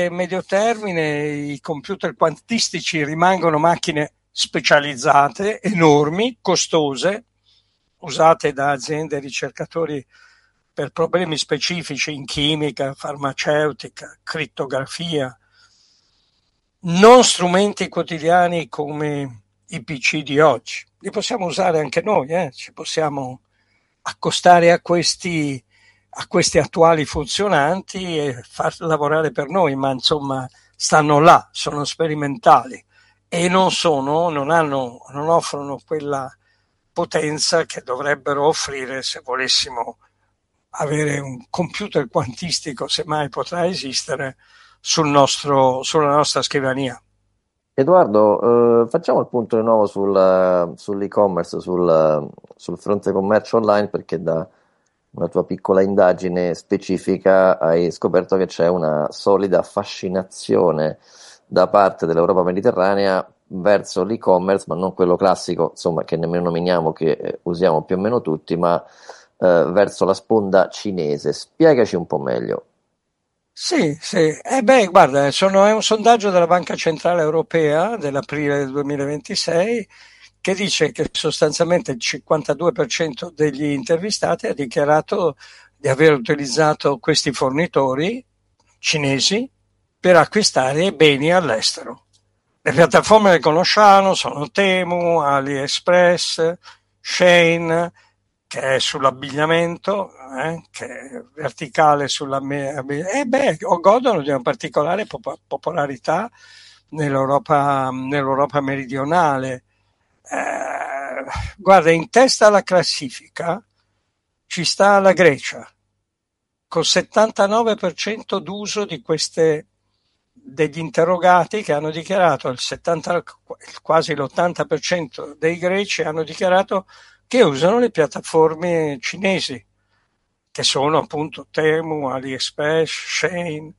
breve e medio termine i computer quantistici rimangono macchine specializzate, enormi, costose, usate da aziende e ricercatori per problemi specifici in chimica, farmaceutica, crittografia, non strumenti quotidiani come i PC di oggi. Li possiamo usare anche noi, ci possiamo accostare a questi attuali funzionanti e far lavorare per noi, ma insomma stanno là, sono sperimentali e non offrono quella potenza che dovrebbero offrire se volessimo avere un computer quantistico, se mai potrà esistere, sulla nostra scrivania. Edoardo, facciamo il punto di nuovo sull'e-commerce, sul fronte commercio online, perché da una tua piccola indagine specifica hai scoperto che c'è una solida fascinazione da parte dell'Europa mediterranea verso l'e-commerce, ma non quello classico, insomma, che nemmeno nominiamo, che usiamo più o meno tutti, ma verso la sponda cinese. Spiegaci un po' meglio. Sì, sì. Guarda, è un sondaggio della Banca Centrale Europea dell'aprile del 2026 che dice che sostanzialmente il 52% degli intervistati ha dichiarato di aver utilizzato questi fornitori cinesi per acquistare beni all'estero. Le piattaforme le conosciamo, sono Temu, AliExpress, Shein, che è sull'abbigliamento, che è verticale godono di una particolare popolarità nell'Europa meridionale. Guarda, in testa alla classifica ci sta la Grecia, col 79% d'uso degli interrogati che hanno dichiarato, quasi l'80% dei greci hanno dichiarato che usano le piattaforme cinesi, che sono appunto Temu, AliExpress, Shein.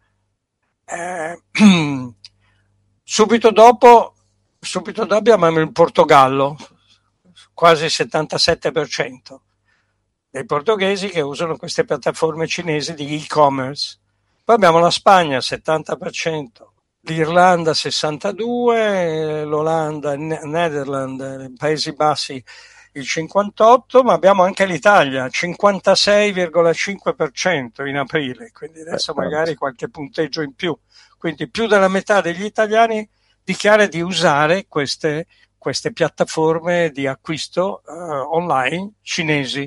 Subito dopo abbiamo il Portogallo, quasi il 77% dei portoghesi che usano queste piattaforme cinesi di e-commerce. Poi abbiamo la Spagna, 70%, l'Irlanda 62%, l'Olanda, Netherlands, i Paesi Bassi il 58%, ma abbiamo anche l'Italia, 56,5% in aprile, quindi adesso magari qualche punteggio in più. Quindi più della metà degli italiani dichiara di usare queste piattaforme di acquisto online cinesi.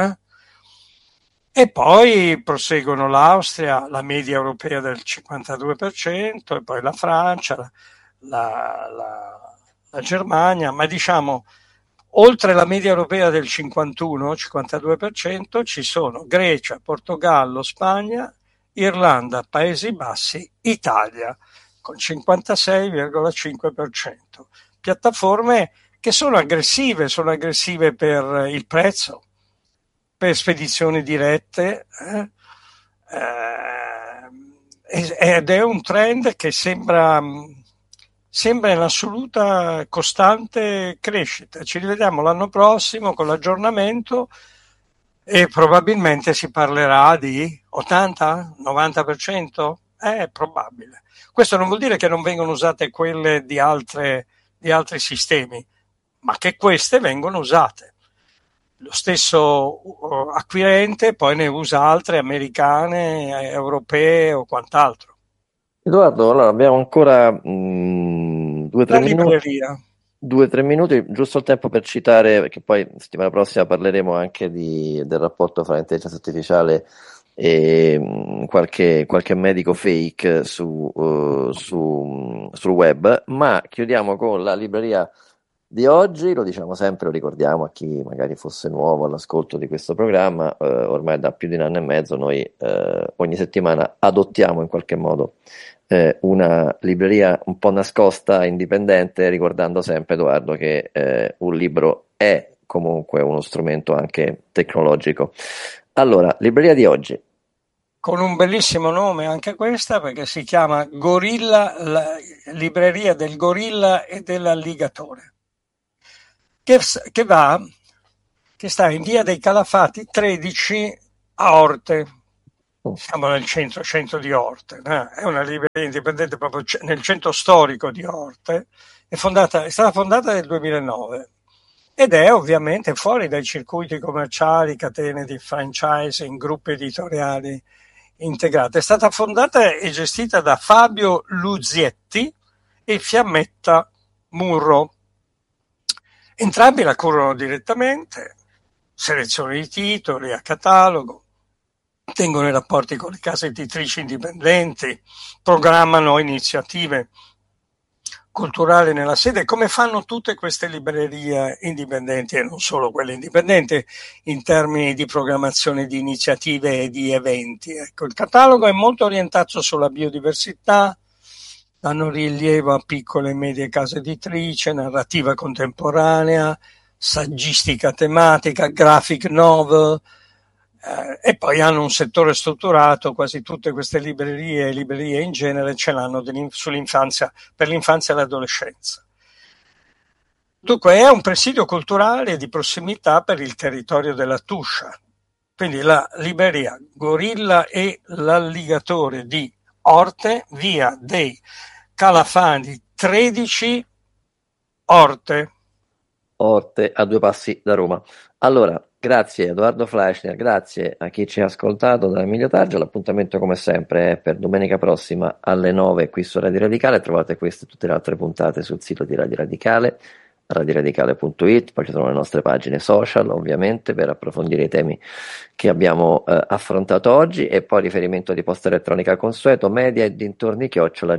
E poi proseguono l'Austria, la media europea del 52%, e poi la Francia, la Germania, ma diciamo oltre la media europea del 51-52% ci sono Grecia, Portogallo, Spagna, Irlanda, Paesi Bassi, Italia con 56,5%. Piattaforme che sono aggressive per il prezzo, per spedizioni dirette, ed è un trend che sembra in assoluta costante crescita. Ci rivediamo l'anno prossimo con l'aggiornamento e probabilmente si parlerà di 80-90%? È probabile. Questo non vuol dire che non vengono usate quelle di altri sistemi, ma che queste vengono usate. Lo stesso acquirente poi ne usa altre americane, europee o quant'altro. Edoardo, allora abbiamo ancora 2-3 minuti. Libreria. 2-3 minuti, giusto il tempo per citare, perché poi settimana prossima parleremo anche del rapporto fra intelligenza artificiale e qualche medico fake sul web, ma chiudiamo con la libreria di oggi. Lo diciamo sempre, lo ricordiamo a chi magari fosse nuovo all'ascolto di questo programma, ormai da più di un anno e mezzo noi ogni settimana adottiamo in qualche modo una libreria un po' nascosta, indipendente, ricordando sempre, Edoardo, che un libro è comunque uno strumento anche tecnologico. Allora, libreria di oggi. Con un bellissimo nome anche questa, perché si chiama Gorilla, la libreria del gorilla e dell'alligatore, che sta in via dei Calafati 13 a Orte. siamo nel centro di Orte, no? È una libreria indipendente proprio nel centro storico di Orte, è stata fondata nel 2009 ed è ovviamente fuori dai circuiti commerciali, catene di franchising, gruppi editoriali integrati. È stata fondata e gestita da Fabio Luzietti e Fiammetta Murro. Entrambi la curano direttamente, selezione di titoli a catalogo, tengono i rapporti con le case editrici indipendenti, programmano iniziative culturali nella sede, come fanno tutte queste librerie indipendenti e non solo quelle indipendenti in termini di programmazione di iniziative e di eventi. Ecco, il catalogo è molto orientato sulla biodiversità, danno rilievo a piccole e medie case editrici, narrativa contemporanea, saggistica tematica, graphic novel, e poi hanno un settore strutturato. Quasi tutte queste librerie in genere ce l'hanno sull'infanzia, per l'infanzia e l'adolescenza. Dunque è un presidio culturale di prossimità per il territorio della Tuscia. Quindi la libreria Gorilla e l'Alligatore di Orte, via dei Calafani 13, Orte. Orte, a 2 passi da Roma. Allora, grazie Edoardo Fleischner, grazie a chi ci ha ascoltato da Emilio Targia. L'appuntamento come sempre è per domenica prossima alle 9 qui su Radio Radicale. Trovate queste e tutte le altre puntate sul sito di Radio Radicale, radioradicale.it, poi ci sono le nostre pagine social ovviamente per approfondire i temi che abbiamo affrontato oggi, e poi riferimento di posta elettronica consueto media e dintorni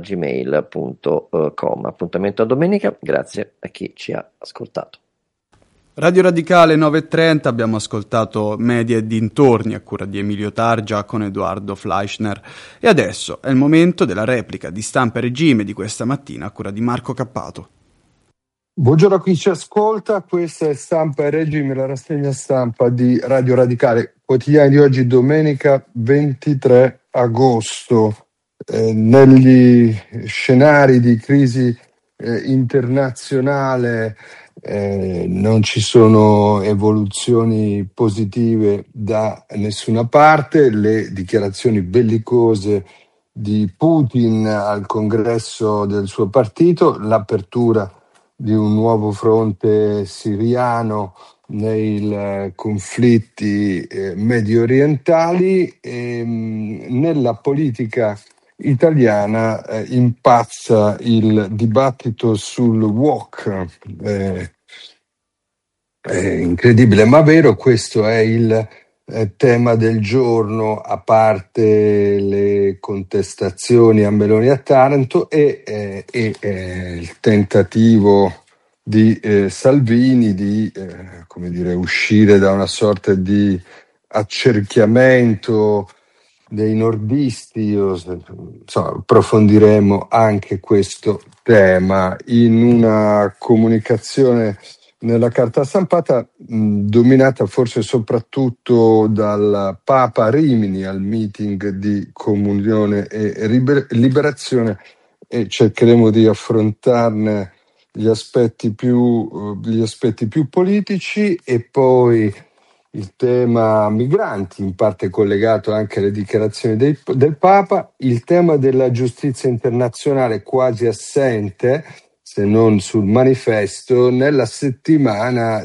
@gmail.com. Appuntamento a domenica, grazie a chi ci ha ascoltato. Radio Radicale 9.30, abbiamo ascoltato Media e dintorni a cura di Emilio Targia con Edoardo Fleischner, e adesso è il momento della replica di Stampa e Regime di questa mattina a cura di Marco Cappato. Buongiorno a chi ci ascolta, questa è Stampa e Regime, la rassegna stampa di Radio Radicale, quotidiani di oggi, domenica 23 agosto. Negli scenari di crisi internazionale non ci sono evoluzioni positive da nessuna parte. Le dichiarazioni bellicose di Putin al congresso del suo partito, l'apertura di un nuovo fronte siriano nei conflitti medio orientali, nella politica italiana impazza il dibattito sul wok. È incredibile ma vero, questo è il tema del giorno, a parte le contestazioni a Meloni a Taranto e il tentativo di Salvini di uscire da una sorta di accerchiamento dei nordisti. Approfondiremo anche questo tema in una comunicazione nella carta stampata dominata forse soprattutto dal Papa a Rimini al meeting di Comunione e Liberazione, e cercheremo di affrontarne gli aspetti più politici, e poi il tema migranti, in parte collegato anche alle dichiarazioni del Papa, il tema della giustizia internazionale quasi assente, se non sul manifesto, nella settimana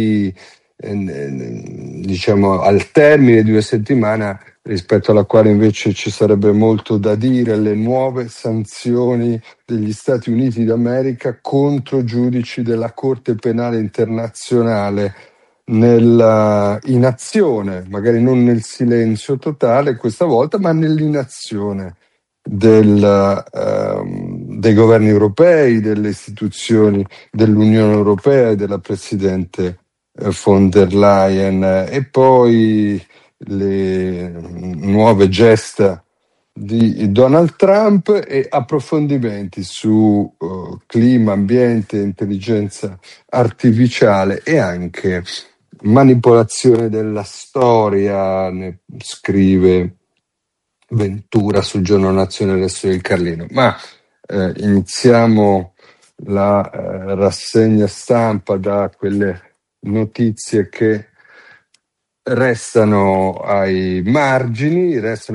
al termine di una settimana rispetto alla quale invece ci sarebbe molto da dire, le nuove sanzioni degli Stati Uniti d'America contro giudici della Corte Penale Internazionale nell'inazione, magari non nel silenzio totale questa volta, ma nell'inazione dei governi europei, delle istituzioni dell'Unione Europea e della Presidente von der Leyen, e poi le nuove gesta di Donald Trump e approfondimenti su clima, ambiente, intelligenza artificiale e anche manipolazione della storia, ne scrive Ventura sul Giorno Nazionale del Carlino. Ma iniziamo la rassegna stampa da quelle notizie che restano ai margini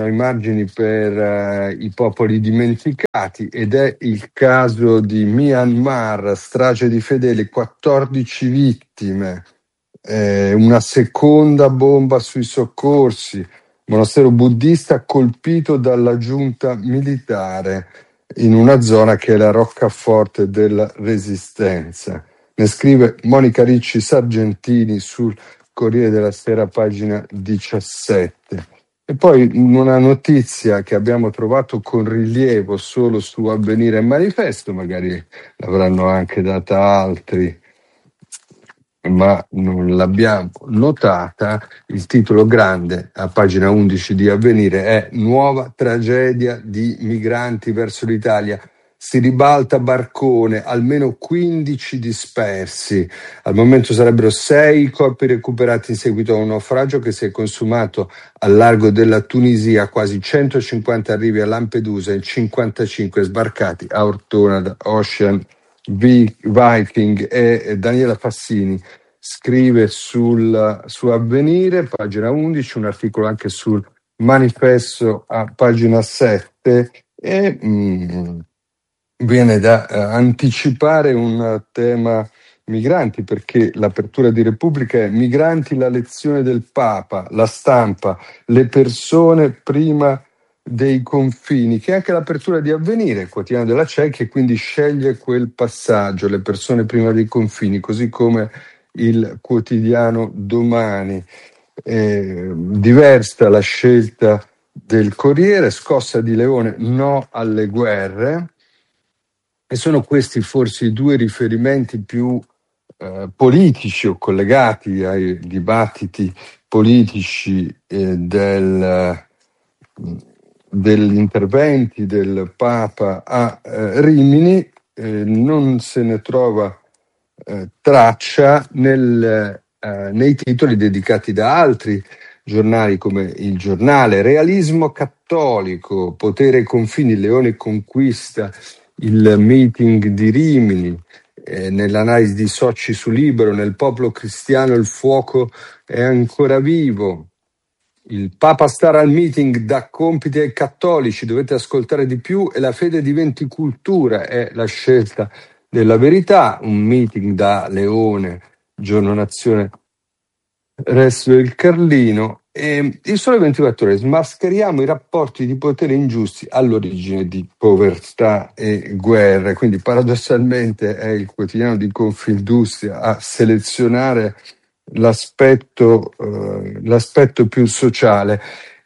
per i popoli dimenticati, ed è il caso di Myanmar, strage di fedeli, 14 vittime, una seconda bomba sui soccorsi, monastero buddista colpito dalla giunta militare in una zona che è la roccaforte della Resistenza. Ne scrive Monica Ricci Sargentini sul Corriere della Sera, pagina 17. E poi una notizia che abbiamo trovato con rilievo solo su Avvenire e Manifesto, magari l'avranno anche data altri, ma non l'abbiamo notata. Il titolo grande a pagina 11 di Avvenire è "Nuova tragedia di migranti verso l'Italia. Si ribalta barcone, almeno 15 dispersi. Al momento sarebbero 6 i corpi recuperati in seguito a un naufragio che si è consumato al largo della Tunisia, quasi 150 arrivi a Lampedusa e 55 sbarcati a Ortona da Ocean Viking". E Daniela Fassini scrive su Avvenire, pagina 11, un articolo anche sul Manifesto a pagina 7, e viene da anticipare un tema migranti, perché l'apertura di Repubblica è "Migranti, la lezione del Papa, la stampa, le persone prima dei confini", che è anche l'apertura di Avvenire, il quotidiano della CEI, che quindi sceglie quel passaggio, le persone prima dei confini, così come il quotidiano Domani. Diversa la scelta del Corriere, "Scossa di Leone, no alle guerre", e sono questi forse i due riferimenti più politici o collegati ai dibattiti politici degli interventi del Papa a Rimini. Non se ne trova traccia nei titoli dedicati da altri giornali, come Il Giornale. "Realismo cattolico, potere ai confini, Leone conquista il meeting di Rimini". Nell'analisi di Socci su Libero, "Nel popolo cristiano il fuoco è ancora vivo". "Il Papa stare al meeting dà compiti ai cattolici, dovete ascoltare di più e la fede diventi cultura", è la scelta della Verità. Un meeting da Leone, Giorno Nazione, Resto del Carlino. E Il Sole 24 Ore: "Smascheriamo i rapporti di potere ingiusti all'origine di povertà e guerre". Quindi paradossalmente è il quotidiano di Confindustria a selezionare l'aspetto più sociale.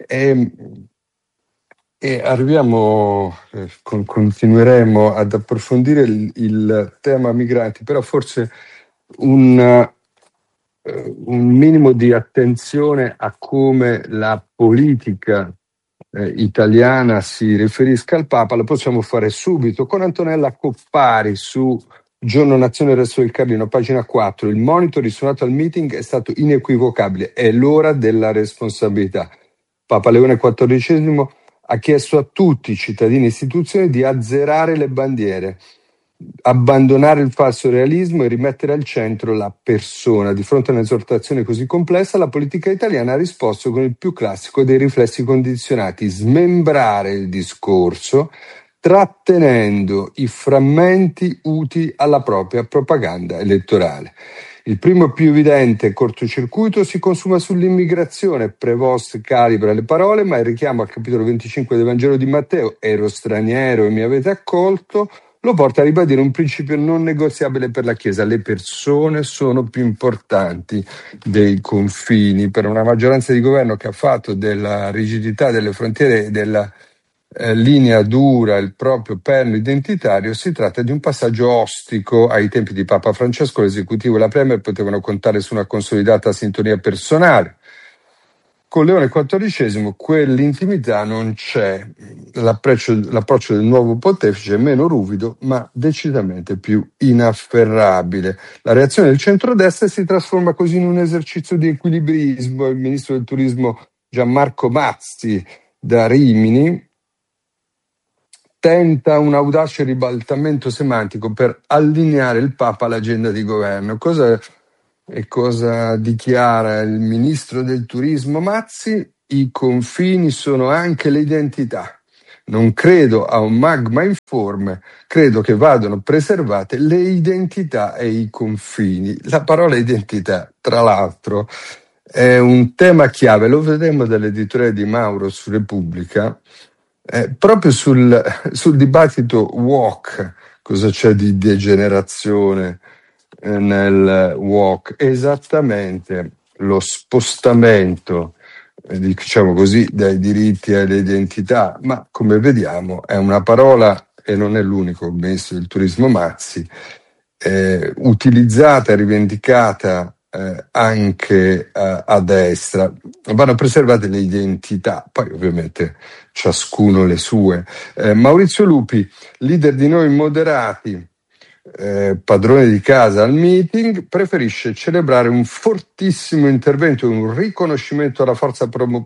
E arriviamo, continueremo ad approfondire il tema migranti, però forse un minimo di attenzione a come la politica italiana si riferisca al Papa lo possiamo fare subito con Antonella Coppari su Giorno Nazione Resto del Carlino, pagina 4. "Il monito risuonato al meeting è stato inequivocabile, è l'ora della responsabilità. Papa Leone XIV ha chiesto a tutti, cittadini e istituzioni, di azzerare le bandiere, abbandonare il falso realismo e rimettere al centro la persona". Di fronte a un'esortazione così complessa, la politica italiana ha risposto con il più classico dei riflessi condizionati: smembrare il discorso, trattenendo i frammenti utili alla propria propaganda elettorale. Il primo e più evidente cortocircuito si consuma sull'immigrazione. Prevost calibra le parole, ma il richiamo al capitolo 25 del Vangelo di Matteo, "Ero straniero e mi avete accolto", lo porta a ribadire un principio non negoziabile per la Chiesa: le persone sono più importanti dei confini. Per una maggioranza di governo che ha fatto della rigidità delle frontiere e della linea dura il proprio perno identitario, si tratta di un passaggio ostico. Ai tempi di Papa Francesco l'esecutivo e la Premier potevano contare su una consolidata sintonia personale. Con Leone XIV quell'intimità non c'è. L'approccio del nuovo pontefice è meno ruvido, ma decisamente più inafferrabile. La reazione del centrodestra si trasforma così in un esercizio di equilibrismo. Il ministro del turismo Gianmarco Mazzi da Rimini tenta un audace ribaltamento semantico per allineare il Papa all'agenda di governo. Cosa E cosa dichiara il ministro del turismo Mazzi? I confini sono anche le identità. Non credo a un magma informe, credo che vadano preservate le identità e i confini. La parola identità, tra l'altro, è un tema chiave, lo vedremo dall'editore di Mauro su Repubblica, proprio sul dibattito woke, cosa c'è di degenerazione nel woke, esattamente lo spostamento diciamo così, dai diritti alle identità, ma come vediamo è una parola, e non è l'unico ministro del turismo Mazzi, utilizzata e rivendicata anche a destra. Vanno preservate le identità, poi ovviamente ciascuno le sue. Maurizio Lupi, leader di Noi Moderati, padrone di casa al meeting, preferisce celebrare un fortissimo intervento e un riconoscimento alla forza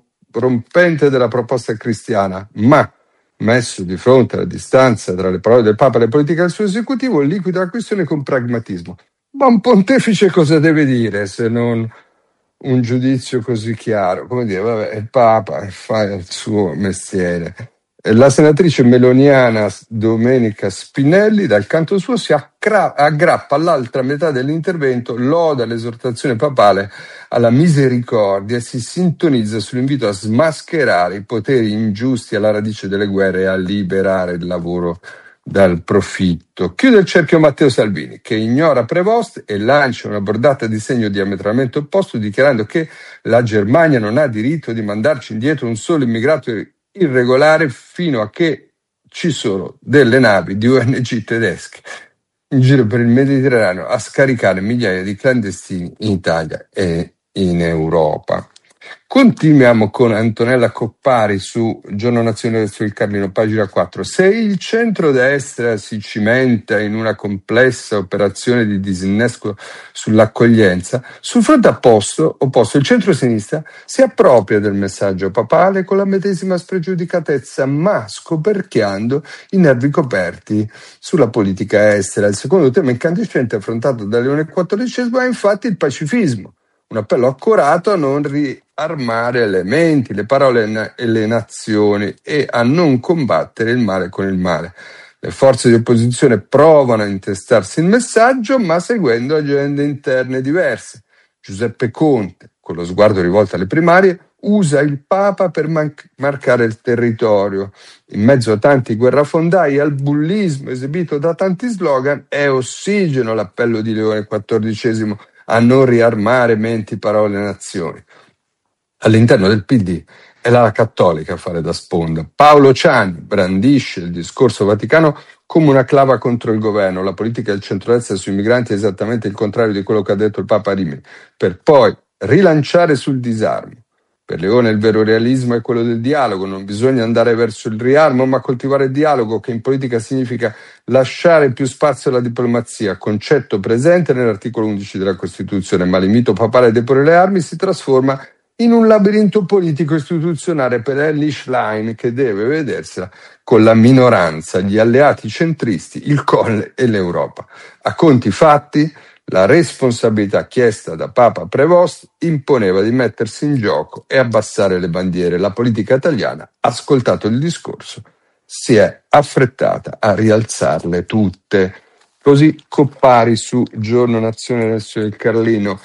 rompente della proposta cristiana, ma messo di fronte alla distanza tra le parole del Papa e le politiche del suo esecutivo, liquida la questione con pragmatismo. Ma un pontefice cosa deve dire se non un giudizio così chiaro? Come dire, vabbè, il Papa fa il suo mestiere. La senatrice meloniana Domenica Spinelli, dal canto suo, si aggrappa all'altra metà dell'intervento, loda l'esortazione papale alla misericordia e si sintonizza sull'invito a smascherare i poteri ingiusti alla radice delle guerre e a liberare il lavoro dal profitto. Chiude il cerchio Matteo Salvini, che ignora Prevost e lancia una bordata di segno diametralmente opposto, dichiarando che la Germania non ha diritto di mandarci indietro un solo immigrato irregolare fino a che ci sono delle navi di ONG tedesche in giro per il Mediterraneo a scaricare migliaia di clandestini in Italia e in Europa. Continuiamo con Antonella Coppari su Giorno Nazionale del Carlino, pagina 4. Se il centrodestra si cimenta in una complessa operazione di disinnesco sull'accoglienza, sul fronte opposto il centrosinistra si appropria del messaggio papale con la medesima spregiudicatezza, ma scoperchiando i nervi coperti sulla politica estera. Il secondo tema incandescente affrontato da Leone XIV è infatti il pacifismo. Un appello accorato a non riarmare le menti, le parole e le nazioni e a non combattere il male con il male. Le forze di opposizione provano a intestarsi il messaggio, ma seguendo agende interne diverse. Giuseppe Conte, con lo sguardo rivolto alle primarie, usa il Papa per marcare il territorio. In mezzo a tanti guerrafondai e al bullismo esibito da tanti slogan, è ossigeno l'appello di Leone XIV a non riarmare menti, parole e nazioni. All'interno del PD è la cattolica a fare da sponda. Paolo Ciani brandisce il discorso vaticano come una clava contro il governo. La politica del centrodestra sui migranti è esattamente il contrario di quello che ha detto il Papa a Rimini, per poi rilanciare sul disarmo. Per Leone il vero realismo è quello del dialogo, non bisogna andare verso il riarmo, ma coltivare il dialogo, che in politica significa lasciare più spazio alla diplomazia, concetto presente nell'articolo 11 della Costituzione, ma l'invito papale a deporre le armi si trasforma in un labirinto politico istituzionale per Elly Schlein, che deve vedersela con la minoranza, gli alleati centristi, il Colle e l'Europa. A conti fatti, la responsabilità chiesta da Papa Prevost imponeva di mettersi in gioco e abbassare le bandiere. La politica italiana ha ascoltato il discorso, si è affrettata a rialzarle tutte. Così Coppari su Giorno Nazionale del Carlino,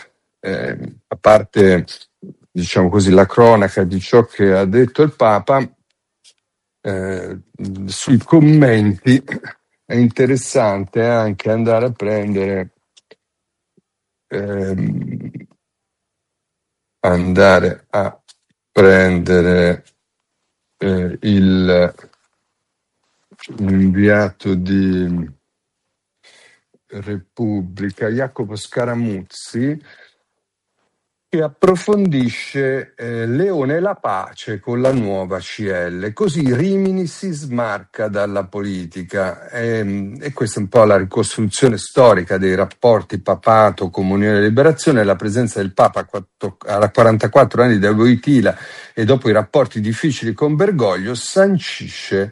a parte diciamo così la cronaca di ciò che ha detto il Papa, sui commenti è interessante anche andare a prendere l'inviato di Repubblica Jacopo Scaramuzzi, che approfondisce Leone e la pace con la nuova CL, così Rimini si smarca dalla politica, e questa è un po' la ricostruzione storica dei rapporti papato, comunione e liberazione. La presenza del Papa a 44 anni da Wojtyla e dopo i rapporti difficili con Bergoglio sancisce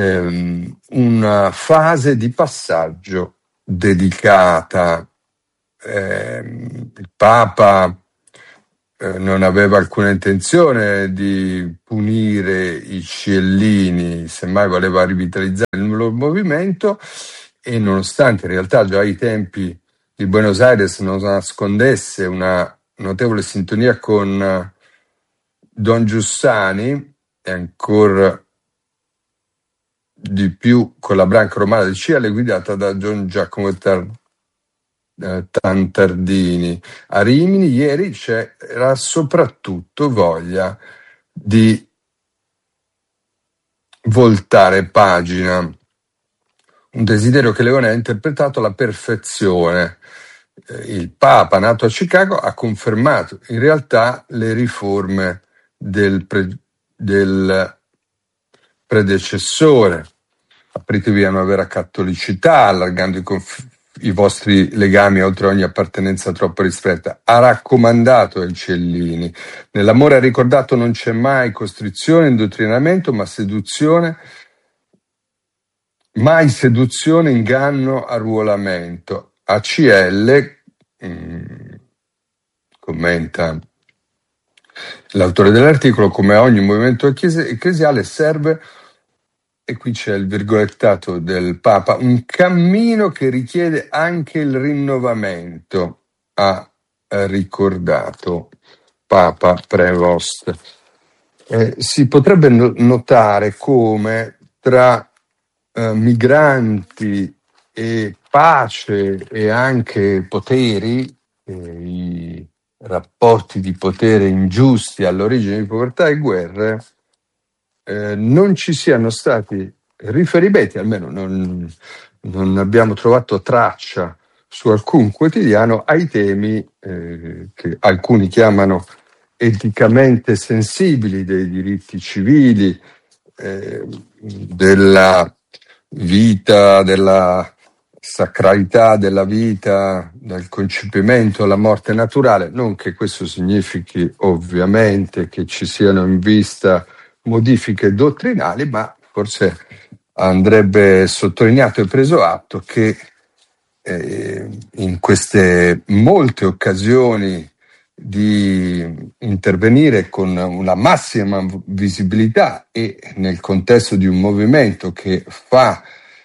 una fase di passaggio dedicata il Papa non aveva alcuna intenzione di punire i ciellini, semmai voleva rivitalizzare il loro movimento, e nonostante in realtà già ai tempi di Buenos Aires non nascondesse una notevole sintonia con Don Giussani e ancora di più con la branca romana del CL guidata da Gian Giacomo Tantardini. A Rimini ieri c'era soprattutto voglia di voltare pagina, un desiderio che Leone ha interpretato alla perfezione. Il Papa, nato a Chicago, ha confermato in realtà le riforme del predecessore. Apritevi a una vera cattolicità, allargando i vostri legami oltre ogni appartenenza troppo ristretta. Ha raccomandato ai ciellini. Nell'amore ha ricordato non c'è mai costrizione, indottrinamento, ma seduzione. Mai seduzione, inganno, arruolamento. ACL, commenta l'autore dell'articolo, come ogni movimento ecclesiale serve, e qui c'è il virgolettato del Papa, un cammino che richiede anche il rinnovamento, ha ricordato Papa Prevost. Si potrebbe notare come tra migranti e pace e anche poteri, i rapporti di potere ingiusti all'origine di povertà e guerre, non ci siano stati riferimenti, almeno non abbiamo trovato traccia su alcun quotidiano, ai temi che alcuni chiamano eticamente sensibili, dei diritti civili, della vita, della sacralità della vita, dal concepimento alla morte naturale. Non che questo significhi ovviamente che ci siano in vista modifiche dottrinali, ma forse andrebbe sottolineato e preso atto che in queste molte occasioni di intervenire con una massima visibilità e nel contesto di un movimento che fa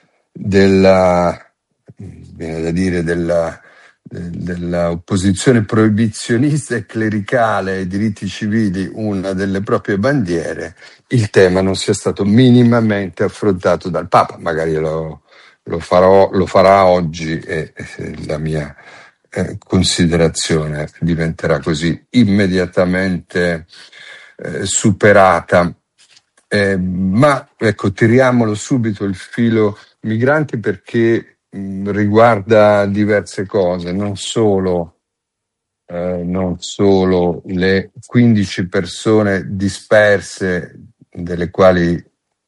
dell'opposizione proibizionista e clericale ai diritti civili una delle proprie bandiere, il tema non sia stato minimamente affrontato dal Papa. Magari lo farà oggi e la mia considerazione diventerà così immediatamente superata. Ma ecco, tiriamolo subito il filo migranti, perché riguarda diverse cose, non solo le 15 persone disperse, delle quali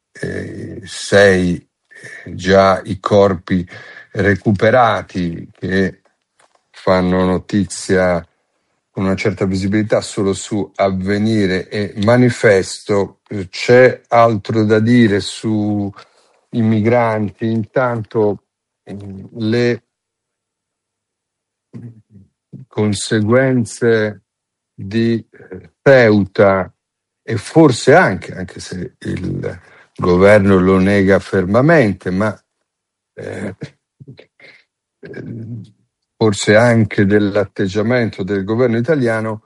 6 già i corpi recuperati, che fanno notizia con una certa visibilità solo su Avvenire e Manifesto. C'è altro da dire su i migranti. Intanto le conseguenze di Ceuta, e forse anche se il governo lo nega fermamente, ma forse anche dell'atteggiamento del governo italiano,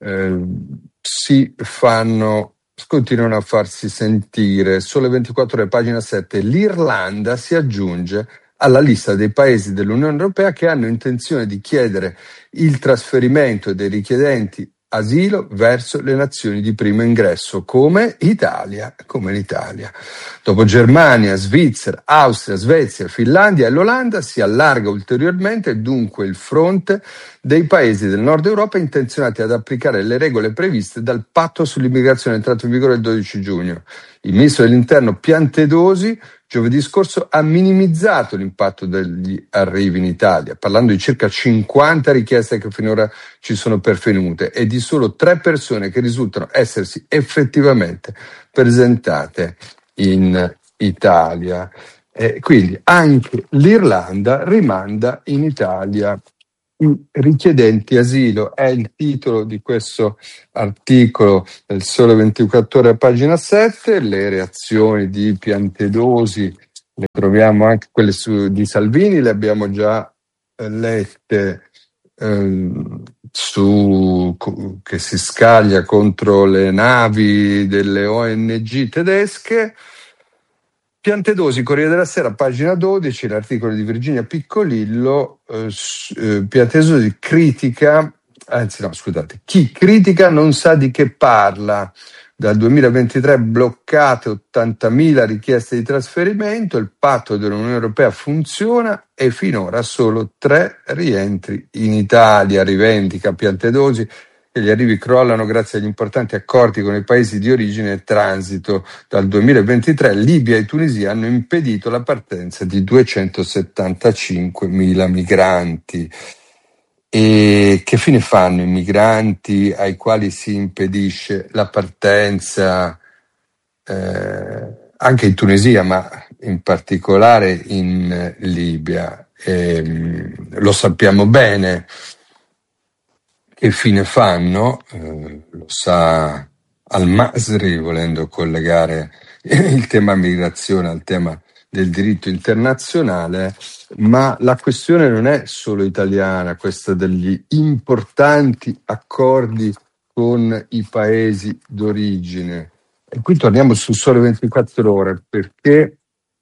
continuano a farsi sentire. Sole 24 Ore, pagina 7, l'Irlanda si aggiunge alla lista dei paesi dell'Unione Europea che hanno intenzione di chiedere il trasferimento dei richiedenti asilo verso le nazioni di primo ingresso, come l'Italia. Dopo Germania, Svizzera, Austria, Svezia, Finlandia e l'Olanda si allarga ulteriormente dunque il fronte dei paesi del nord Europa intenzionati ad applicare le regole previste dal patto sull'immigrazione entrato in vigore il 12 giugno. Il ministro dell'Interno Piantedosi giovedì scorso ha minimizzato l'impatto degli arrivi in Italia, parlando di circa 50 richieste che finora ci sono pervenute e di solo 3 persone che risultano essersi effettivamente presentate in Italia. Quindi anche l'Irlanda rimanda in Italia i richiedenti asilo. È il titolo di questo articolo del Sole 24 Ore a pagina 7. Le reazioni di Piantedosi le troviamo, anche quelle di Salvini le abbiamo già lette, che si scaglia contro le navi delle ONG tedesche. Piantedosi, Corriere della Sera, pagina 12, l'articolo di Virginia Piccolillo. Piantedosi critica, chi critica non sa di che parla. Dal 2023 bloccate 80.000 richieste di trasferimento, il patto dell'Unione Europea funziona e finora solo 3 rientri in Italia, rivendica Piantedosi, che gli arrivi crollano grazie agli importanti accordi con i paesi di origine e transito. Dal 2023 Libia e Tunisia hanno impedito la partenza di 275.000 migranti. E che fine fanno i migranti ai quali si impedisce la partenza anche in Tunisia, ma in particolare in Libia? Lo sappiamo bene che fine fanno, lo sa Al-Masri, volendo collegare il tema migrazione al tema del diritto internazionale, ma la questione non è solo italiana, questa degli importanti accordi con i paesi d'origine. E qui torniamo sul Sole 24 Ore, perché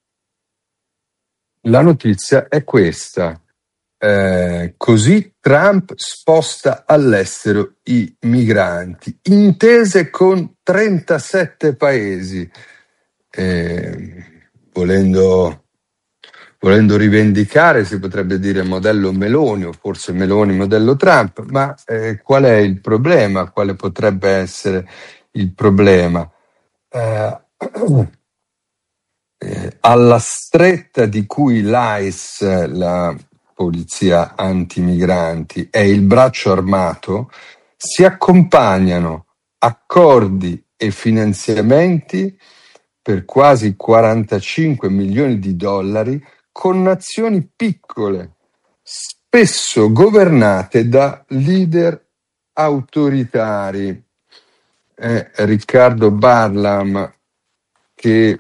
la notizia è questa. Così Trump sposta all'estero i migranti, intese con 37 paesi. Volendo rivendicare, si potrebbe dire modello Meloni, o forse Meloni modello Trump, ma qual è il problema? Quale potrebbe essere il problema? Alla stretta di cui l'AIS, la polizia antimigranti, è il braccio armato, si accompagnano accordi e finanziamenti per quasi 45 milioni di dollari con nazioni piccole, spesso governate da leader autoritari. Riccardo Barlam che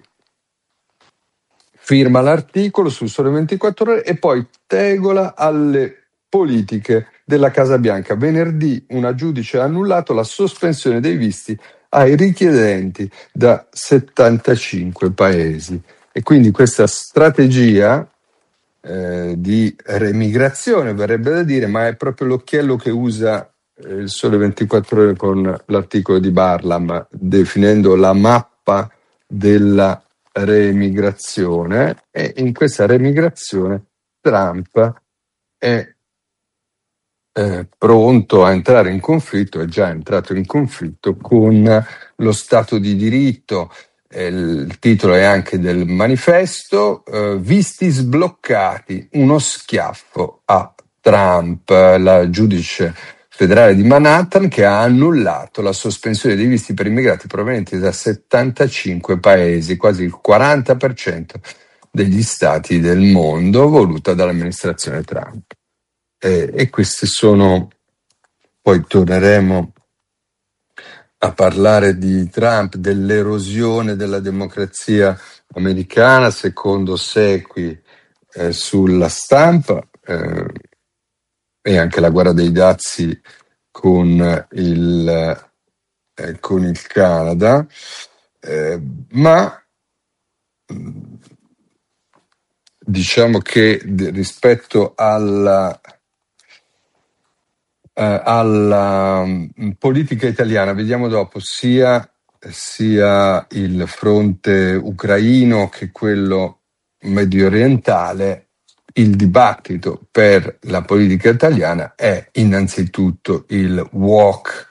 firma l'articolo sul Sole 24 Ore e poi tegola alle politiche della Casa Bianca. Venerdì una giudice ha annullato la sospensione dei visti ai richiedenti da 75 paesi. E quindi questa strategia di remigrazione, verrebbe da dire, ma è proprio l'occhiello che usa il Sole 24 Ore con l'articolo di Barlam, definendo la mappa della remigrazione, e in questa remigrazione Trump è pronto a entrare in conflitto, è già entrato in conflitto con lo Stato di diritto. Il titolo è anche del manifesto, visti sbloccati, uno schiaffo a Trump. La giudice federale di Manhattan che ha annullato la sospensione dei visti per immigrati provenienti da 75 paesi, quasi il 40% degli stati del mondo, voluta dall'amministrazione Trump. E queste sono, poi torneremo a parlare di Trump, dell'erosione della democrazia americana, secondo Secui sulla stampa, e anche la guerra dei dazi con il Canada, ma diciamo che rispetto alla politica italiana, vediamo dopo sia il fronte ucraino che quello medio orientale. Il dibattito per la politica italiana è innanzitutto il woke,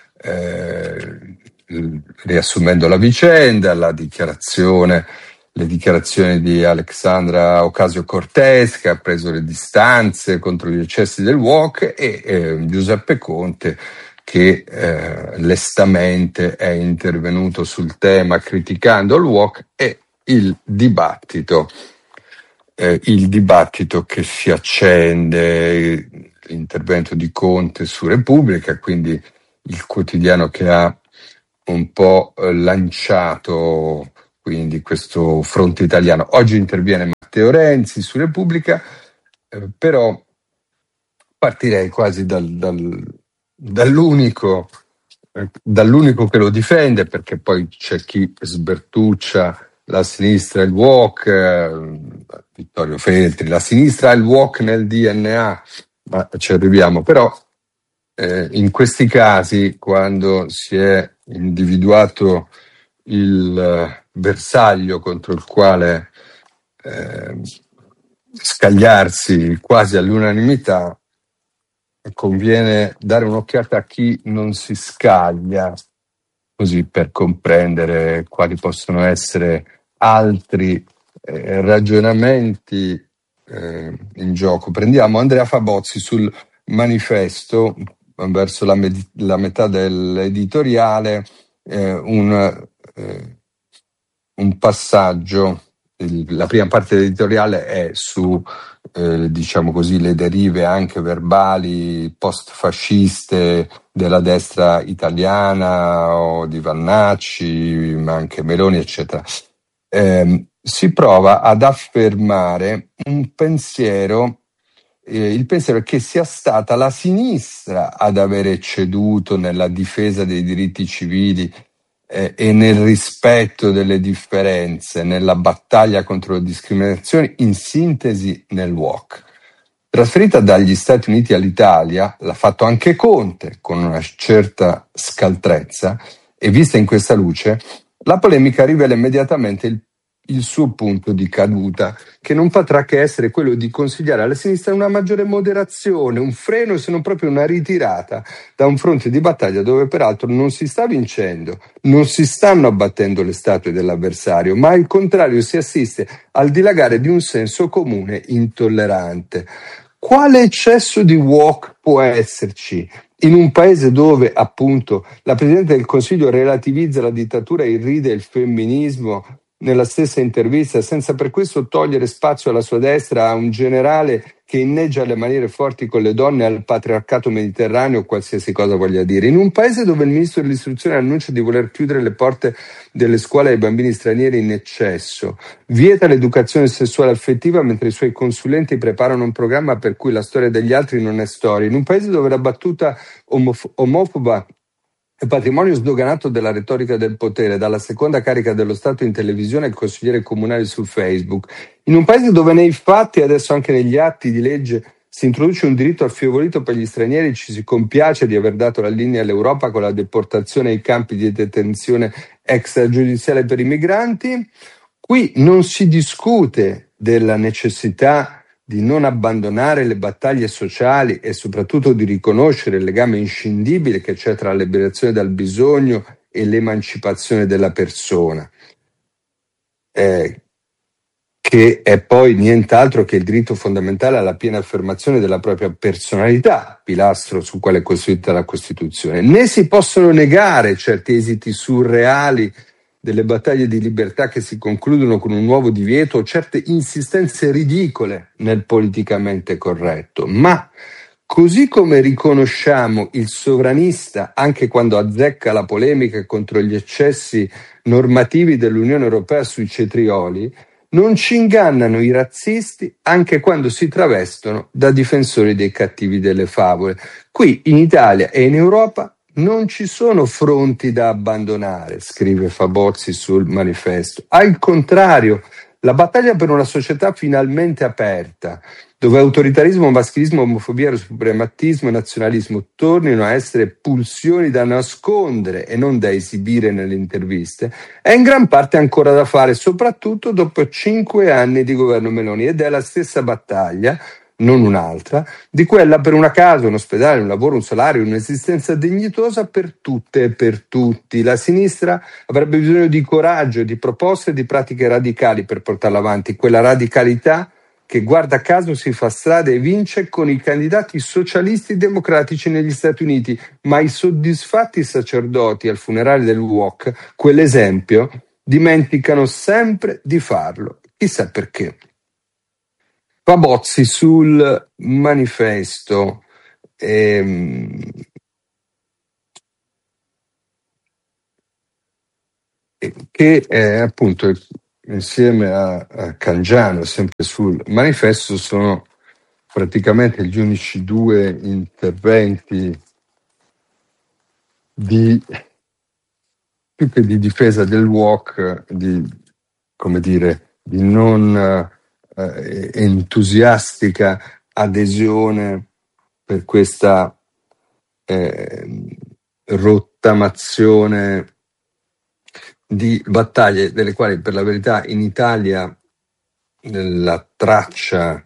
riassumendo la vicenda, le dichiarazioni di Alexandra Ocasio-Cortez, che ha preso le distanze contro gli eccessi del woke, e Giuseppe Conte, che lestamente è intervenuto sul tema criticando il woke, e il dibattito che si accende, l'intervento di Conte su Repubblica, quindi il quotidiano che ha un po' lanciato quindi questo fronte italiano. Oggi interviene Matteo Renzi su Repubblica, però partirei quasi dall'unico che lo difende, perché poi c'è chi sbertuccia la sinistra e il walk, Vittorio Feltri, la sinistra ha il walk nel DNA, ma ci arriviamo. Però in questi casi, quando si è individuato il bersaglio contro il quale scagliarsi quasi all'unanimità, conviene dare un'occhiata a chi non si scaglia, così per comprendere quali possono essere altri ragionamenti in gioco. Prendiamo Andrea Fabozzi sul Manifesto, verso la metà dell'editoriale, un passaggio. La prima parte dell'editoriale è su diciamo così, le derive anche verbali post-fasciste della destra italiana o di Vannacci, ma anche Meloni, eccetera. Si prova ad affermare un pensiero, il pensiero che sia stata la sinistra ad avere ceduto nella difesa dei diritti civili e nel rispetto delle differenze, nella battaglia contro le discriminazioni, in sintesi nel walk. Trasferita dagli Stati Uniti all'Italia, l'ha fatto anche Conte con una certa scaltrezza, e vista in questa luce, la polemica rivela immediatamente il suo punto di caduta, che non potrà che essere quello di consigliare alla sinistra una maggiore moderazione, un freno, se non proprio una ritirata da un fronte di battaglia dove peraltro non si sta vincendo, non si stanno abbattendo le statue dell'avversario, ma al contrario si assiste al dilagare di un senso comune intollerante. Quale eccesso di walk può esserci in un paese dove, appunto, la Presidente del Consiglio relativizza la dittatura e irride il femminismo nella stessa intervista, senza per questo togliere spazio alla sua destra a un generale che inneggia alle maniere forti con le donne, al patriarcato mediterraneo, qualsiasi cosa voglia dire. In un paese dove il ministro dell'istruzione annuncia di voler chiudere le porte delle scuole ai bambini stranieri in eccesso, vieta l'educazione sessuale affettiva mentre i suoi consulenti preparano un programma per cui la storia degli altri non è storia, in un paese dove la battuta omofoba è patrimonio sdoganato della retorica del potere, dalla seconda carica dello Stato in televisione al consigliere comunale su Facebook, in un paese dove nei fatti e adesso anche negli atti di legge si introduce un diritto affievolito per gli stranieri, ci si compiace di aver dato la linea all'Europa con la deportazione ai campi di detenzione extragiudiziale per i migranti, qui non si discute della necessità di non abbandonare le battaglie sociali e soprattutto di riconoscere il legame inscindibile che c'è tra la liberazione dal bisogno e l'emancipazione della persona, che è poi nient'altro che il diritto fondamentale alla piena affermazione della propria personalità, pilastro sul quale è costruita la Costituzione. Né si possono negare certi esiti surreali delle battaglie di libertà che si concludono con un nuovo divieto o certe insistenze ridicole nel politicamente corretto, ma così come riconosciamo il sovranista anche quando azzecca la polemica contro gli eccessi normativi dell'Unione Europea sui cetrioli, non ci ingannano i razzisti anche quando si travestono da difensori dei cattivi delle favole. Qui in Italia e in Europa non ci sono fronti da abbandonare, scrive Fabozzi sul Manifesto. Al contrario, la battaglia per una società finalmente aperta, dove autoritarismo, maschilismo, omofobia, suprematismo e nazionalismo tornino a essere pulsioni da nascondere e non da esibire nelle interviste, è in gran parte ancora da fare, soprattutto dopo 5 anni di governo Meloni, ed è la stessa battaglia, non un'altra, di quella per una casa, un ospedale, un lavoro, un salario, un'esistenza dignitosa per tutte e per tutti. La sinistra avrebbe bisogno di coraggio, di proposte e di pratiche radicali per portarla avanti, quella radicalità che guarda caso si fa strada e vince con i candidati socialisti democratici negli Stati Uniti, ma i soddisfatti sacerdoti al funerale del walk, quell'esempio, dimenticano sempre di farlo, chissà perché. Fabozzi sul Manifesto che appunto insieme a Cangiano, sempre sul manifesto, sono praticamente gli unici due interventi più che di difesa del walk, come dire, di non entusiastica adesione per questa rottamazione di battaglie delle quali per la verità in Italia la traccia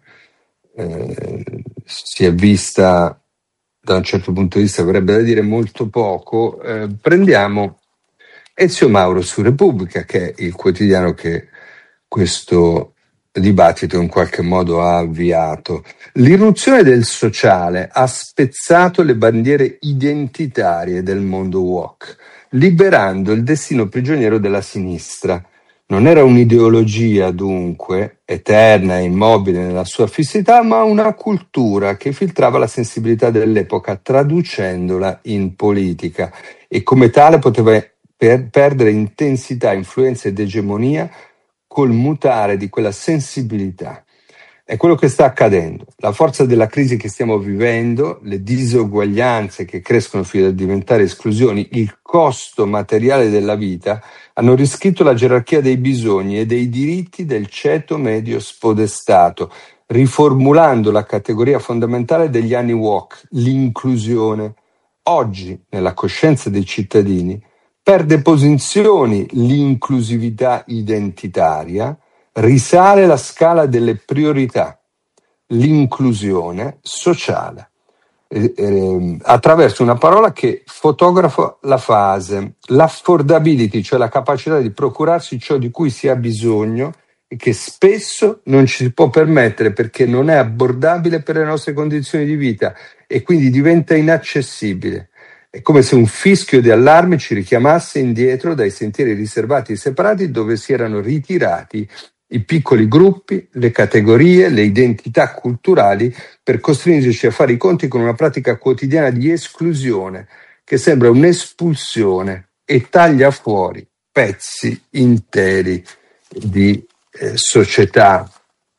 si è vista da un certo punto di vista, verrebbe da dire molto poco. Prendiamo Ezio Mauro su Repubblica, che è il quotidiano che questo dibattito in qualche modo ha avviato. L'irruzione del sociale ha spezzato le bandiere identitarie del mondo woke, liberando il destino prigioniero della sinistra. Non era un'ideologia, dunque, eterna e immobile nella sua fissità, ma una cultura che filtrava la sensibilità dell'epoca, traducendola in politica, e come tale poteva perdere intensità, influenza ed egemonia col mutare di quella sensibilità. È quello che sta accadendo. La forza della crisi che stiamo vivendo, le disuguaglianze che crescono fino a diventare esclusioni, il costo materiale della vita, hanno riscritto la gerarchia dei bisogni e dei diritti del ceto medio spodestato, riformulando la categoria fondamentale degli anni woke, l'inclusione. Oggi, nella coscienza dei cittadini, perde posizioni l'inclusività identitaria, risale la scala delle priorità, l'inclusione sociale, attraverso una parola che fotografa la fase, l'affordability, cioè la capacità di procurarsi ciò di cui si ha bisogno e che spesso non ci si può permettere perché non è abbordabile per le nostre condizioni di vita e quindi diventa inaccessibile. È come se un fischio di allarme ci richiamasse indietro dai sentieri riservati e separati dove si erano ritirati i piccoli gruppi, le categorie, le identità culturali per costringerci a fare i conti con una pratica quotidiana di esclusione che sembra un'espulsione e taglia fuori pezzi interi di società.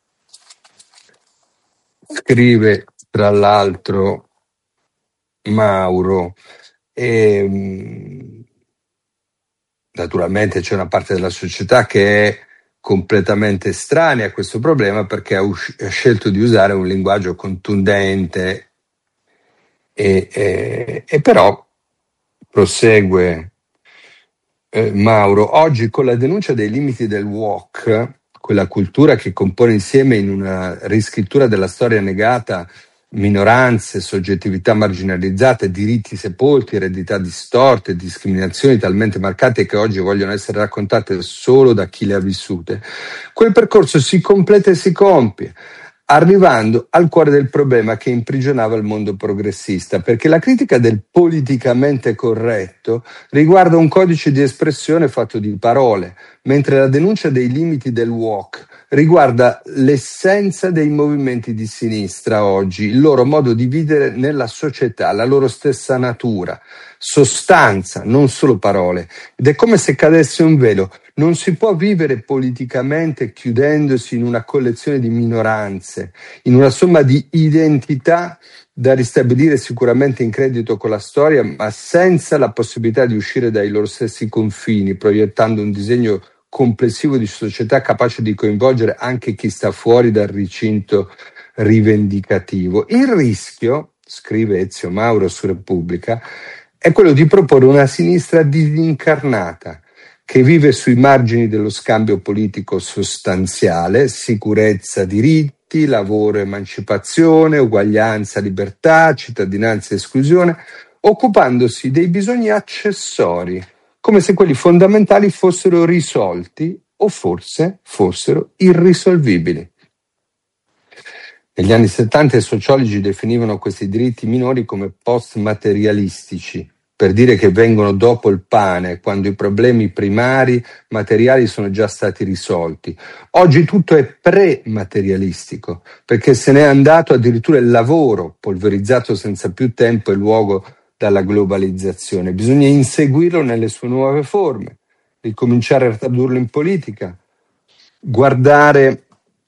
Scrive tra l'altro Mauro. Naturalmente c'è una parte della società che è completamente estranea a questo problema perché ha scelto di usare un linguaggio contundente e però prosegue Mauro, oggi con la denuncia dei limiti del woke, quella cultura che compone insieme in una riscrittura della storia negata minoranze, soggettività marginalizzate, diritti sepolti, eredità distorte, discriminazioni talmente marcate che oggi vogliono essere raccontate solo da chi le ha vissute, quel percorso si completa e si compie, arrivando al cuore del problema che imprigionava il mondo progressista, perché la critica del politicamente corretto riguarda un codice di espressione fatto di parole, mentre la denuncia dei limiti del woke riguarda l'essenza dei movimenti di sinistra oggi, il loro modo di vivere nella società, la loro stessa natura, sostanza, non solo parole. Ed è come se cadesse un velo. Non si può vivere politicamente chiudendosi in una collezione di minoranze, in una somma di identità da ristabilire sicuramente in credito con la storia, ma senza la possibilità di uscire dai loro stessi confini, proiettando un disegno complessivo di società capace di coinvolgere anche chi sta fuori dal recinto rivendicativo. Il rischio, scrive Ezio Mauro su Repubblica, è quello di proporre una sinistra disincarnata che vive sui margini dello scambio politico sostanziale, sicurezza, diritti, lavoro, emancipazione, uguaglianza, libertà, cittadinanza e esclusione, occupandosi dei bisogni accessori, come se quelli fondamentali fossero risolti o forse fossero irrisolvibili. Negli anni 70 i sociologi definivano questi diritti minori come post-materialistici, per dire che vengono dopo il pane, quando i problemi primari materiali sono già stati risolti. Oggi tutto è pre-materialistico, perché se n'è andato addirittura il lavoro, polverizzato senza più tempo e luogo dalla globalizzazione. Bisogna inseguirlo nelle sue nuove forme, ricominciare a tradurlo in politica, guardare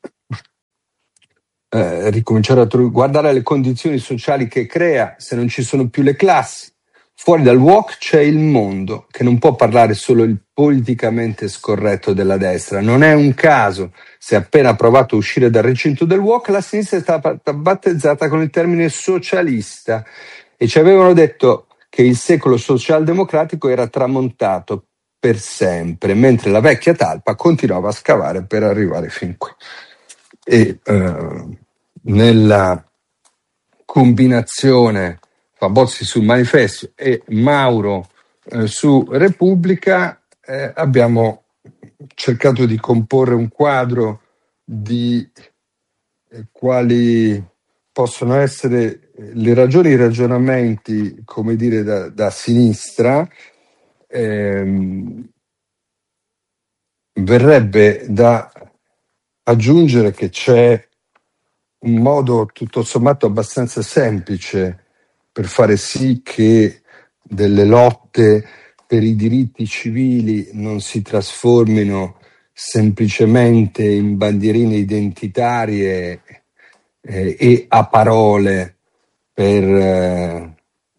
le condizioni sociali che crea se non ci sono più le classi. Fuori dal wok c'è il mondo, che non può parlare solo il politicamente scorretto della destra. Non è un caso se appena provato a uscire dal recinto del wok la sinistra è stata battezzata con il termine socialista e ci avevano detto che il secolo socialdemocratico era tramontato per sempre, mentre la vecchia talpa continuava a scavare per arrivare fin qui. E nella combinazione Fabozzi sul Manifesto e Mauro su Repubblica abbiamo cercato di comporre un quadro di quali possono essere le ragioni e i ragionamenti, come dire, da sinistra. Verrebbe da aggiungere che c'è un modo tutto sommato abbastanza semplice per fare sì che delle lotte per i diritti civili non si trasformino semplicemente in bandierine identitarie e a parole per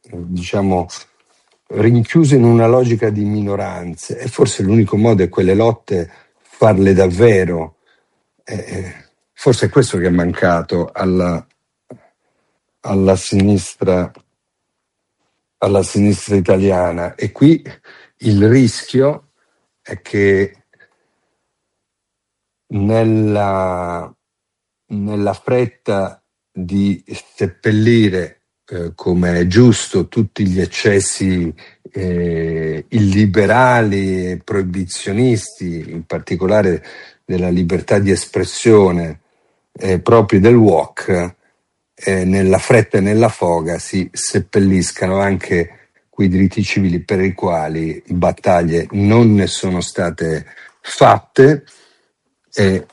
rinchiuse in una logica di minoranze, e forse l'unico modo è quelle lotte farle davvero. Forse è questo che è mancato alla sinistra italiana, e qui il rischio è che nella fretta di seppellire come è giusto tutti gli eccessi illiberali e proibizionisti, in particolare della libertà di espressione propri del wok, nella fretta e nella foga si seppelliscano anche quei diritti civili per i quali battaglie non ne sono state fatte, e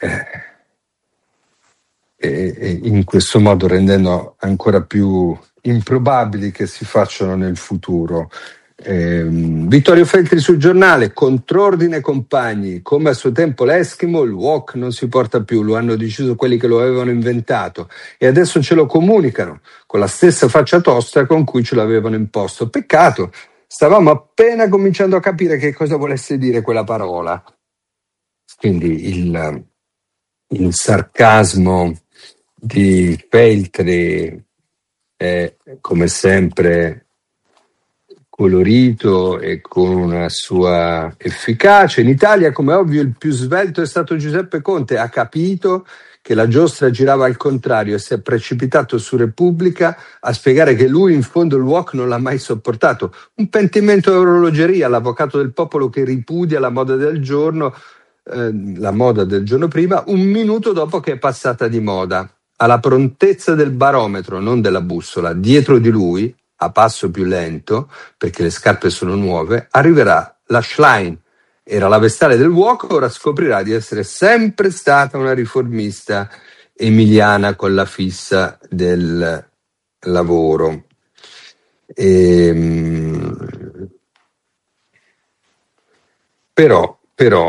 in questo modo rendendo ancora più improbabili che si facciano nel futuro. Vittorio Feltri sul Giornale: contrordine compagni, come a suo tempo l'Eskimo, il wok non si porta più, lo hanno deciso quelli che lo avevano inventato e adesso ce lo comunicano con la stessa faccia tosta con cui ce l'avevano imposto. Peccato, stavamo appena cominciando a capire che cosa volesse dire quella parola. Quindi il sarcasmo di Feltri è come sempre colorito e con una sua efficacia. In Italia, come ovvio, il più svelto è stato Giuseppe Conte. Ha capito che la giostra girava al contrario e si è precipitato su Repubblica a spiegare che lui in fondo il wok non l'ha mai sopportato. Un pentimento a orologeria, l'avvocato del popolo che ripudia la moda del giorno prima, un minuto dopo che è passata di moda. Alla prontezza del barometro, non della bussola, dietro di lui, a passo più lento, perché le scarpe sono nuove, arriverà la Schlein. Era la vestale del wok, ora scoprirà di essere sempre stata una riformista emiliana con la fissa del lavoro. Però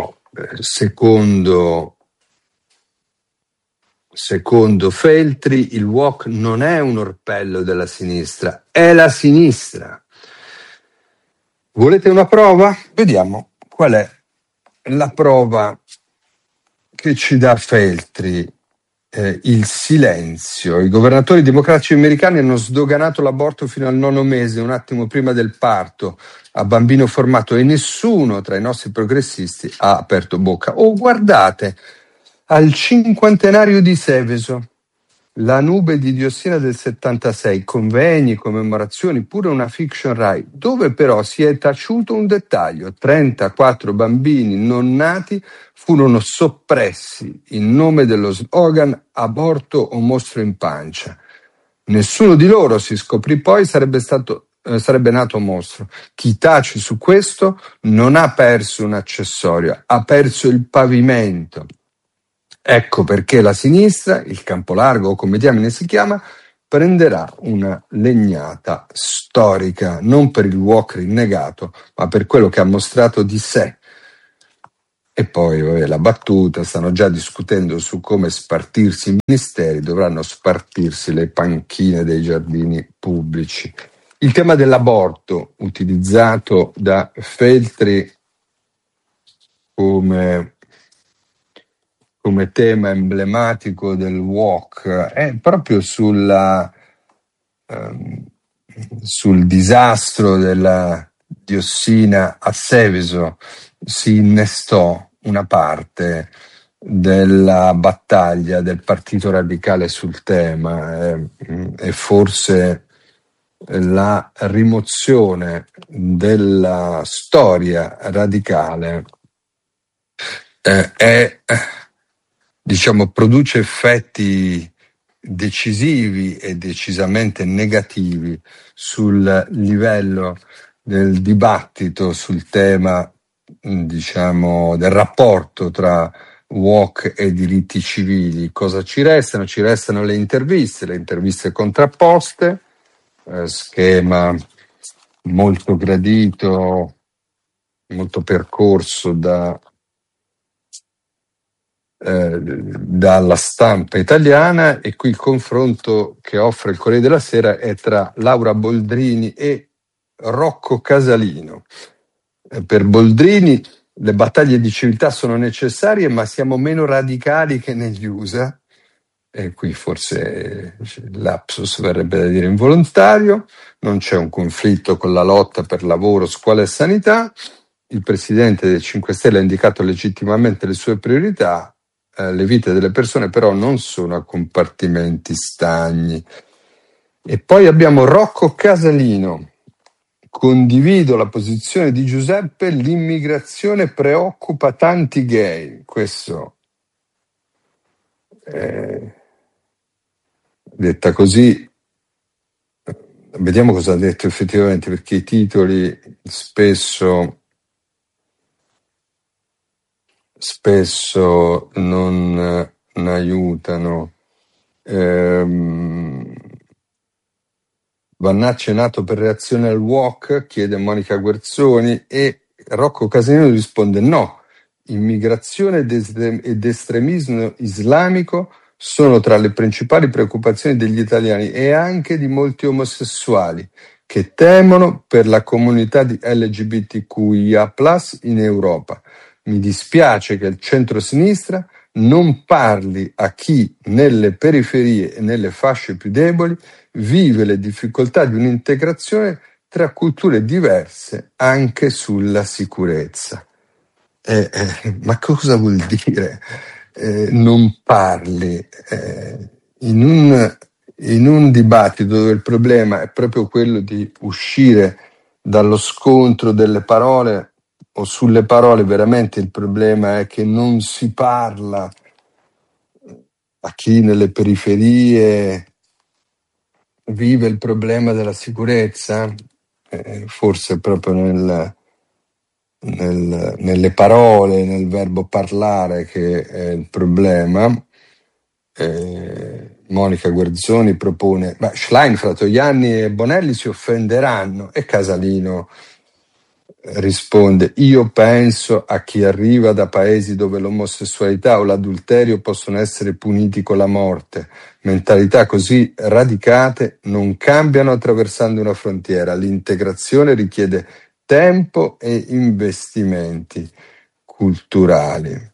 secondo Feltri il wok non è un orpello della sinistra, è la sinistra. Volete una prova? Vediamo qual è la prova che ci dà Feltri. Il silenzio. I governatori democratici americani hanno sdoganato l'aborto fino al 9° mese, un attimo prima del parto, a bambino formato, e nessuno tra i nostri progressisti ha aperto bocca. Oh, guardate, al 50° di Seveso, la nube di diossina del 76, convegni, commemorazioni, pure una fiction Rai, dove però si è taciuto un dettaglio: 34 bambini non nati furono soppressi in nome dello slogan aborto o mostro in pancia. Nessuno di loro, si scoprì poi, sarebbe stato sarebbe nato un mostro. Chi tace su questo non ha perso un accessorio, ha perso il pavimento. Ecco perché la sinistra, il campo largo o come diamine si chiama, prenderà una legnata storica, non per il walk rinnegato, ma per quello che ha mostrato di sé. E poi la battuta, stanno già discutendo su come spartirsi i ministeri, dovranno spartirsi le panchine dei giardini pubblici. Il tema dell'aborto, utilizzato da Feltri come tema emblematico del walk, è proprio sul disastro della diossina a Seveso si innestò una parte della battaglia del Partito Radicale sul tema, e forse la rimozione della storia radicale produce effetti decisivi e decisamente negativi sul livello del dibattito sul tema, del rapporto tra walk e diritti civili. Cosa ci restano? Ci restano le interviste contrapposte, schema molto gradito, molto percorso dalla stampa italiana, e qui il confronto che offre il Corriere della Sera è tra Laura Boldrini e Rocco Casalino. Per Boldrini le battaglie di civiltà sono necessarie, ma siamo meno radicali che negli USA, e qui forse lapsus verrebbe da dire involontario. Non c'è un conflitto con la lotta per lavoro, scuola e sanità. Il presidente dei 5 Stelle ha indicato legittimamente le sue priorità. Le vite delle persone però non sono a compartimenti stagni. E poi abbiamo Rocco Casalino. Condivido la posizione di Giuseppe, l'immigrazione preoccupa tanti gay. Questo, detta così, vediamo cosa ha detto effettivamente, perché i titoli spesso non aiutano. Vannacci è nato per reazione al walk, chiede Monica Guerzoni, e Rocco Casalino risponde no, immigrazione ed estremismo islamico sono tra le principali preoccupazioni degli italiani e anche di molti omosessuali che temono per la comunità di LGBTQIA+ in Europa. Mi dispiace che il centro-sinistra non parli a chi nelle periferie e nelle fasce più deboli vive le difficoltà di un'integrazione tra culture diverse anche sulla sicurezza. Ma cosa vuol dire non parli? In un dibattito dove il problema è proprio quello di uscire dallo scontro delle parole, o sulle parole, veramente il problema è che non si parla a chi nelle periferie vive il problema della sicurezza, forse proprio nelle parole, nel verbo parlare che è il problema. Monica Guerzoni propone, ma Schlein, Fratoianni e Bonelli si offenderanno, e Casalino risponde: io penso a chi arriva da paesi dove l'omosessualità o l'adulterio possono essere puniti con la morte. Mentalità così radicate non cambiano attraversando una frontiera. L'integrazione richiede tempo e investimenti culturali.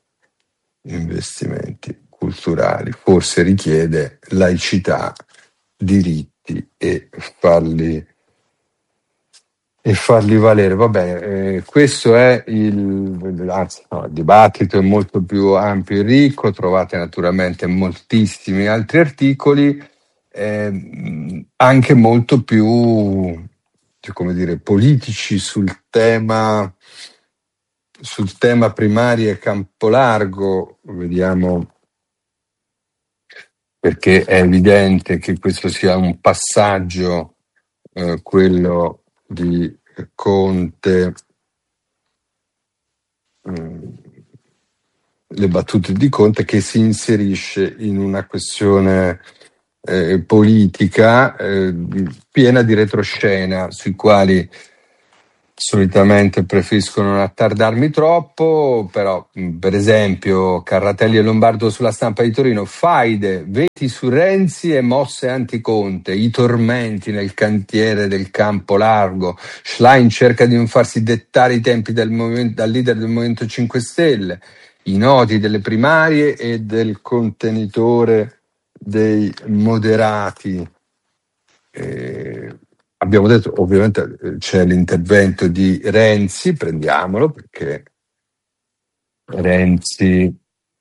Forse richiede laicità, diritti e farli valere. Va bene, questo è il dibattito è molto più ampio e ricco, trovate naturalmente moltissimi altri articoli, anche molto più, politici sul tema primaria e campo largo. Vediamo, perché è evidente che questo sia un passaggio quello di Conte, le battute di Conte, che si inserisce in una questione politica piena di retroscena, sui quali solitamente preferisco non attardarmi troppo, però per esempio Carratelli e Lombardo sulla Stampa di Torino: faide, veti su Renzi e mosse anticonte, i tormenti nel cantiere del Campo Largo, Schlein cerca di non farsi dettare i tempi dal leader del Movimento 5 Stelle, i noti delle primarie e del contenitore dei moderati. Abbiamo detto, ovviamente c'è l'intervento di Renzi, prendiamolo, perché Renzi,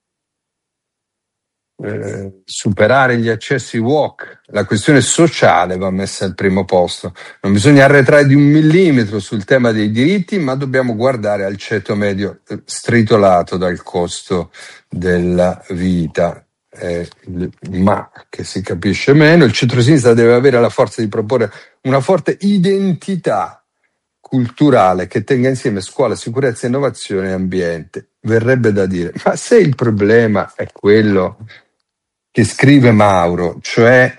superare gli accessi WOC, la questione sociale va messa al primo posto. Non bisogna arretrare di 1 millimetro sul tema dei diritti, ma dobbiamo guardare al ceto medio stritolato dal costo della vita. Ma che si capisce meno. Il centrosinistra deve avere la forza di proporre una forte identità culturale che tenga insieme scuola, sicurezza, innovazione e ambiente. Verrebbe da dire, ma se il problema è quello che scrive Mauro, cioè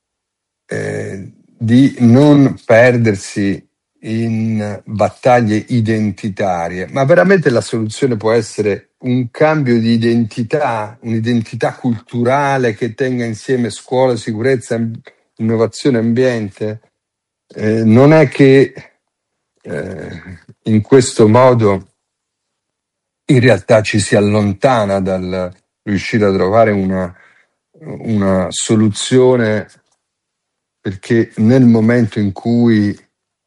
di non perdersi in battaglie identitarie, ma veramente la soluzione può essere un cambio di identità, un'identità culturale che tenga insieme scuola, sicurezza, innovazione, ambiente? Non è che in questo modo in realtà ci si allontana dal riuscire a trovare una soluzione, perché nel momento in cui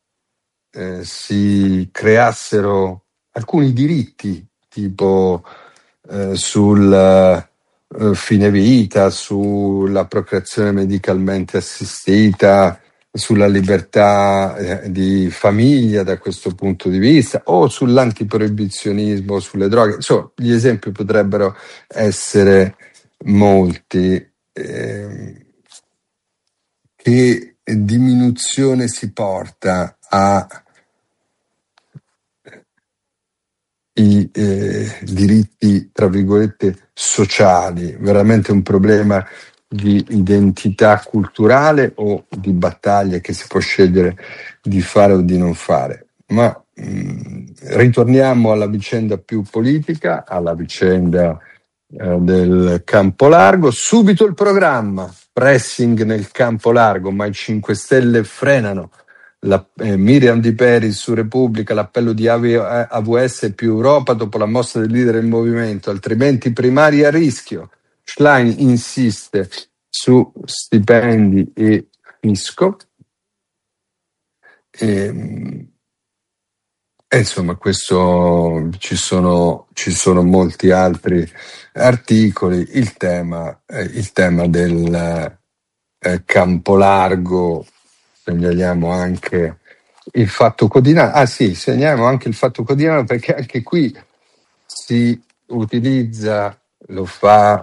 si creassero alcuni diritti, tipo sul fine vita, sulla procreazione medicalmente assistita, sulla libertà di famiglia da questo punto di vista, o sull'antiproibizionismo, sulle droghe, insomma, gli esempi potrebbero essere molti. Che diminuzione si porta ai diritti, tra virgolette, sociali? Veramente un problema di identità culturale o di battaglie che si può scegliere di fare o di non fare? Ma ritorniamo alla vicenda più politica, alla vicenda del Campo Largo. Subito il programma, pressing nel Campo Largo, ma i 5 Stelle frenano. Miriam Di Peri su Repubblica: l'appello di AVS più Europa dopo la mossa del leader del movimento, altrimenti primari a rischio. Schlein insiste su stipendi e fisco. Insomma, questo ci sono molti altri articoli. Il tema del Campo Largo. Segnaliamo anche il Fatto Quotidiano. Segnaliamo anche il Fatto Quotidiano, perché anche qui si utilizza, lo fa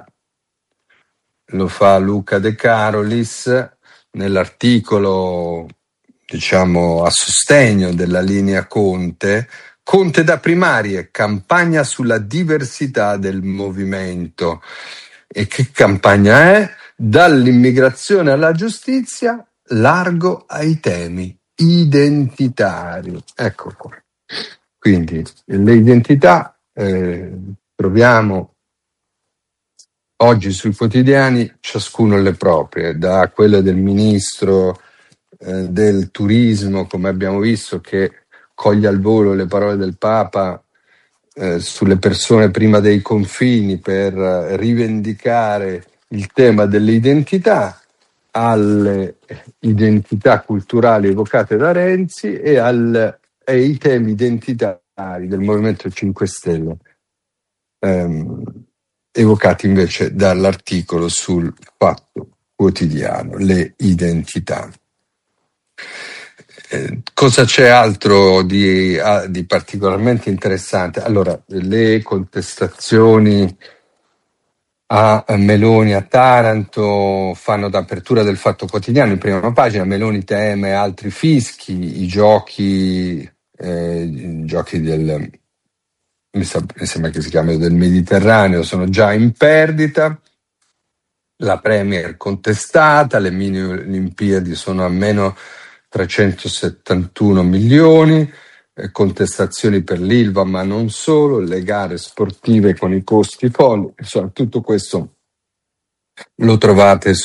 Luca De Carolis nell'articolo, diciamo, a sostegno della linea Conte da primarie, campagna sulla diversità del movimento. E che campagna è? Dall'immigrazione alla giustizia, largo ai temi identitari. Ecco qua. Quindi le identità troviamo oggi sui quotidiani, ciascuno le proprie, da quelle del ministro del turismo, come abbiamo visto, che coglie al volo le parole del Papa sulle persone prima dei confini per rivendicare il tema delle identità, alle identità culturali evocate da Renzi e ai temi identitari del Movimento 5 Stelle, evocati invece dall'articolo sul Fatto Quotidiano, le identità. Cosa c'è altro di particolarmente interessante? Allora, le contestazioni a Meloni a Taranto, fanno d'apertura del Fatto Quotidiano in prima pagina. Meloni teme altri fischi, i giochi del, mi sembra che si chiamino del Mediterraneo, sono già in perdita. La Premier contestata, le mini Olimpiadi sono a meno 371 milioni, contestazioni per l'Ilva, ma non solo, le gare sportive con i costi folli. Insomma, tutto questo lo trovate